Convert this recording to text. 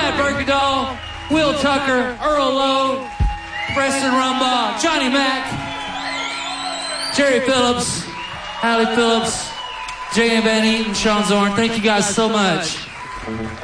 Matt Berkedahl, Will Tucker, Earl Lowe, Preston Rumbaugh, Johnny Mack, Jerry Phillips, Hallie Phillips, J.M. Van Eaton, Sean Zorn. Thank you guys so much.